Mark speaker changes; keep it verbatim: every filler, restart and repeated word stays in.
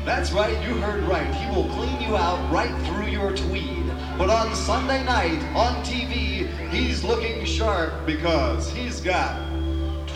Speaker 1: That's right, you heard right. He will clean you out right through your tweed. But on Sunday night, on T V, he's looking sharp because he's got